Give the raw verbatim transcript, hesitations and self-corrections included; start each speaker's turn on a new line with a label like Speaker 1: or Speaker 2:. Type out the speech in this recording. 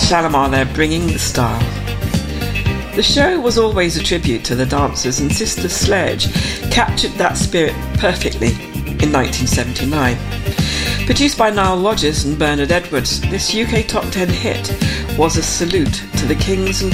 Speaker 1: Shalamar there bringing the style. The show was always a tribute to the dancers, and Sister Sledge captured that spirit perfectly in nineteen seventy-nine. Produced by Nile Rodgers and Bernard Edwards, this U K Top ten hit was a salute to the kings and